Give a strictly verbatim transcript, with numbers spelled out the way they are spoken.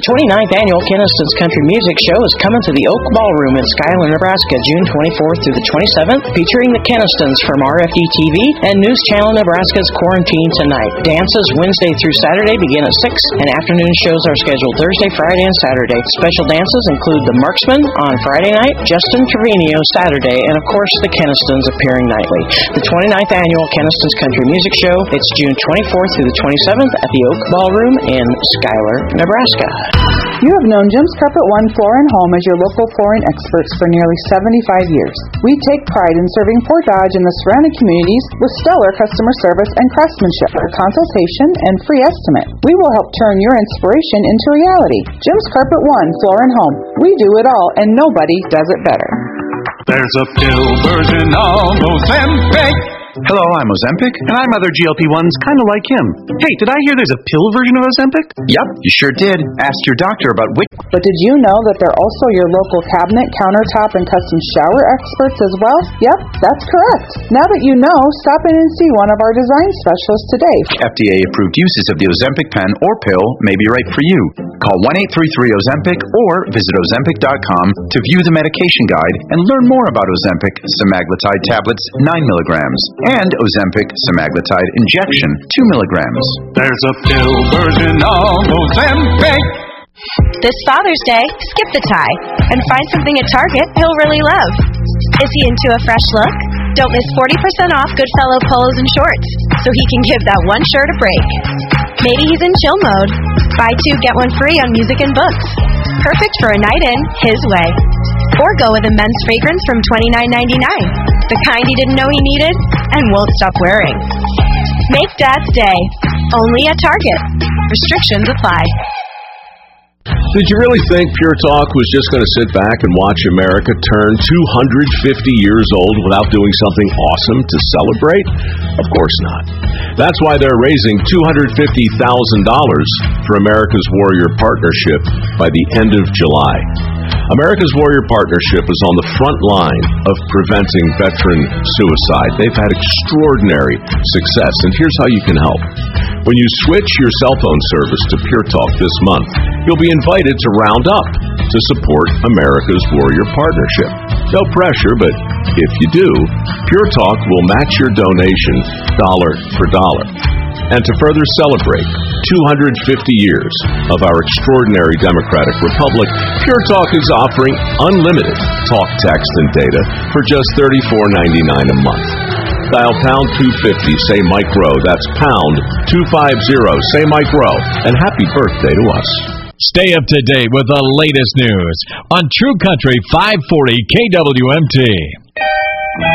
twenty-ninth Annual Keniston's Country Music Show is coming to the Oak Ballroom in Schuyler, Nebraska, June twenty-fourth through the twenty-seventh, featuring the Kenistons from R F D T V and News Channel Nebraska's Quarantine Tonight. Dances Wednesday through Saturday begin at six, and afternoon shows are scheduled Thursday, Friday, and Saturday. Special dances include the Marksmen on Friday night, Justin Trevino Saturday, and of course the Kenistons appearing nightly. The twenty-ninth Annual Keniston's Country Music Show, it's June twenty-fourth through the twenty-seventh at the Oak Ballroom in Schuyler, Nebraska. You have known Jim's Carpet One Floor and Home as your local flooring experts for nearly seventy-five years. We take pride in serving Fort Dodge and the surrounding communities with stellar customer service and craftsmanship for consultation and free estimate. We will help turn your inspiration into reality. Jim's Carpet One Floor and Home. We do it all, and nobody does it better. There's a pill version of Ozempic. Hello, I'm Ozempic, and I'm other G L P ones kind of like him. Hey, did I hear there's a pill version of Ozempic? Yep, you sure did. Ask your doctor about which... But did you know that they're also your local cabinet, countertop, and custom shower experts as well? Yep, that's correct. Now that you know, stop in and see one of our design specialists today. F D A-approved uses of the Ozempic pen or pill may be right for you. Call one eight three three Ozempic or visit Ozempic dot com to view the medication guide and learn more about Ozempic semaglutide tablets nine milligrams and Ozempic semaglutide injection two milligrams. There's a pill version of Ozempic. This Father's Day, skip the tie and find something at Target he'll really love. Is he into a fresh look? Don't miss forty percent off Goodfellow polos and shorts so he can give that one shirt a break. Maybe he's in chill mode. Buy two, get one free on music and books. Perfect for a night in, his way. Or go with a men's fragrance from twenty-nine ninety-nine, the kind he didn't know he needed and won't stop wearing. Make Dad's Day, only at Target. Restrictions apply. Did you really think Pure Talk was just going to sit back and watch America turn two hundred fifty years old without doing something awesome to celebrate? Of course not. That's why they're raising two hundred fifty thousand dollars for America's Warrior Partnership by the end of July. America's Warrior Partnership is on the front line of preventing veteran suicide. They've had extraordinary success, and here's how you can help. When you switch your cell phone service to Pure Talk this month, you'll be invited to round up to support America's Warrior Partnership. No pressure, but if you do, Pure Talk will match your donation dollar for dollar. And to further celebrate two hundred fifty years of our extraordinary democratic republic, Pure Talk is offering unlimited talk, text, and data for just thirty-four ninety-nine a month. Dial pound two fifty, say Mike Rowe. That's pound two fifty, say Mike Rowe. And happy birthday to us. Stay up to date with the latest news on True Country five forty K W M T.